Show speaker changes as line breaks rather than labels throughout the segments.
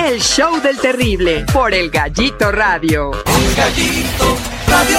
El show del terrible por El Gallito Radio.
El Gallito Radio.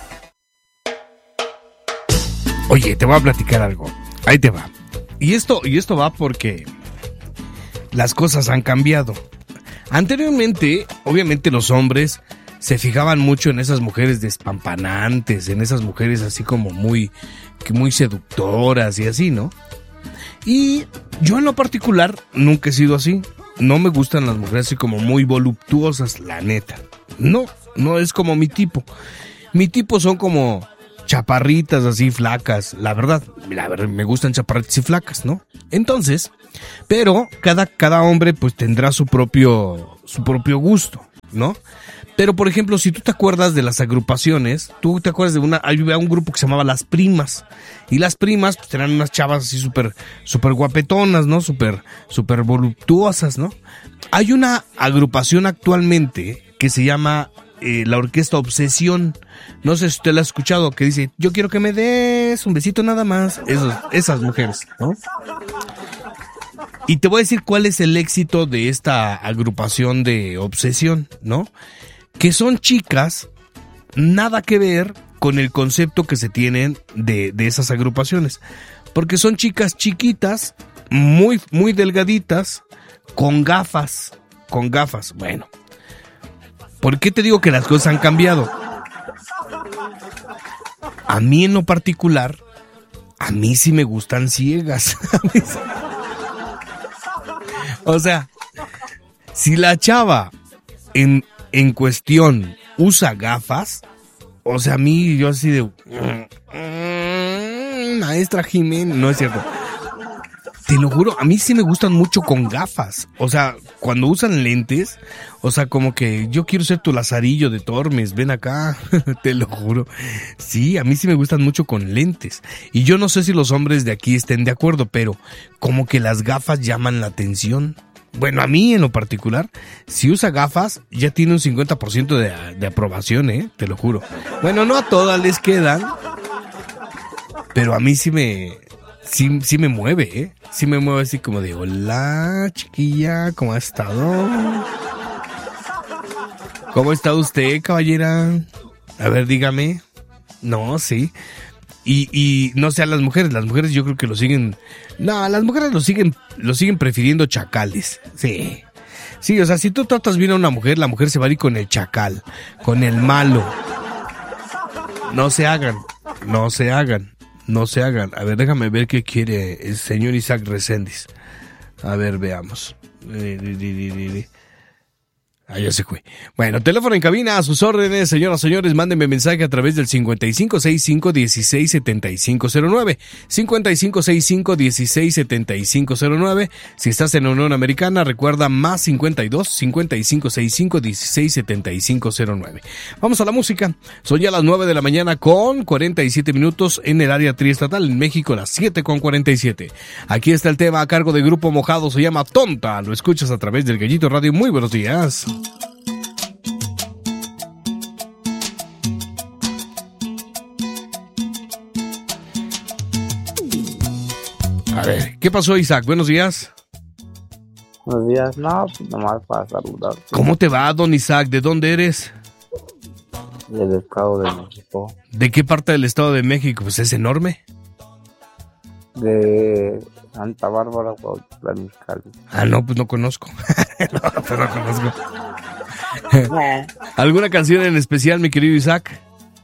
Oye, te voy a platicar algo. Ahí te va. Y esto va porque las cosas han cambiado. Anteriormente, obviamente los hombres se fijaban mucho en esas mujeres despampanantes, en esas mujeres así como muy seductoras y así, ¿no? Y yo en lo particular nunca he sido así. No me gustan las mujeres así como muy voluptuosas, la neta. No es como mi tipo. Mi tipo son como chaparritas así flacas, la verdad me gustan chaparritas y flacas, ¿no? Entonces, pero cada hombre pues tendrá su propio gusto, ¿no? Pero por ejemplo, si tú te acuerdas de las agrupaciones, tú te acuerdas de había un grupo que se llamaba Las Primas, y Las Primas pues eran unas chavas así súper guapetonas, ¿no? Súper voluptuosas, ¿no? Hay una agrupación actualmente que se llama la Orquesta Obsesión. No sé si usted la ha escuchado, que dice, yo quiero que me des un besito nada más. Esas mujeres, ¿no? Y te voy a decir cuál es el éxito de esta agrupación de Obsesión, ¿no? Que son chicas, nada que ver con el concepto que se tienen de esas agrupaciones. Porque son chicas chiquitas, muy delgaditas, con gafas. Bueno, ¿por qué te digo que las cosas han cambiado? A mí en lo particular, a mí sí me gustan ciegas. O sea, si la chava en cuestión usa gafas, o sea, a mí yo así de... Maestra Jiménez, no es cierto. Te lo juro, a mí sí me gustan mucho con gafas. O sea, cuando usan lentes, o sea, como que yo quiero ser tu Lazarillo de Tormes, ven acá, te lo juro. Sí, a mí sí me gustan mucho con lentes. Y yo no sé si los hombres de aquí estén de acuerdo, pero como que las gafas llaman la atención. Bueno, a mí en lo particular, si usa gafas, ya tiene un 50% de aprobación, te lo juro. Bueno, no a todas les quedan, pero a mí sí me mueve, Sí me mueve así como de, hola, chiquilla, ¿cómo ha estado? ¿Cómo está usted, caballera? A ver, dígame. No, sí. Y no sé, a las mujeres yo creo que lo siguen... No, las mujeres lo siguen prefiriendo chacales. Sí. Sí, o sea, si tú tratas bien a una mujer, la mujer se va a ir con el chacal, con el malo. No se hagan. A ver, déjame ver qué quiere el señor Isaac Reséndiz. A ver, veamos. Ah, ya se fue. Bueno, teléfono en cabina a sus órdenes, señoras, señores, mándenme mensaje a través del 5565-167509. 5565-167509. Si estás en la Unión Americana, recuerda más 52-5565-167509. Vamos a la música. Son ya las 9 de la mañana con 47 minutos en el área triestatal. En México, las 7 con 47. Aquí está el tema a cargo de Grupo Mojado, se llama Tonta. Lo escuchas a través del Gallito Radio. Muy buenos días. A ver, ¿qué pasó, Isaac? Buenos días.
Buenos días, no, pues nomás para saludar.
¿Cómo te va, don Isaac? ¿De dónde eres?
Del Estado de México.
¿De qué parte del Estado de México? Pues es enorme.
De Santa Bárbara, Cuautitlán, Izcalli.
Ah, no, pues no conozco. No conozco. ¿Alguna canción en especial, mi querido Isaac?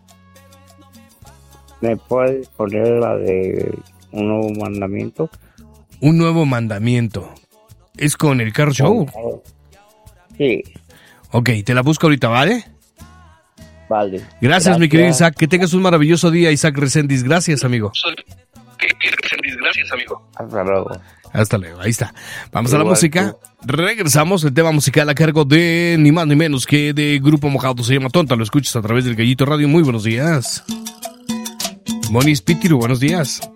¿Me puedes poner la de Un Nuevo Mandamiento?
Un Nuevo Mandamiento. ¿Es con el Carro Show?
Sí.
Ok, te la busco ahorita, ¿vale?
Vale.
Gracias, mi querido Isaac. Que tengas un maravilloso día, Isaac Reséndiz. Gracias, amigo.
Gracias, amigo. Hasta luego.
Hasta luego, ahí está. Vamos a la música. Regresamos. El tema musical a cargo de ni más ni menos que de Grupo Mojado. Se llama Tonta. Lo escuchas a través del Gallito Radio. Muy buenos días. Moni Spitiru, buenos días.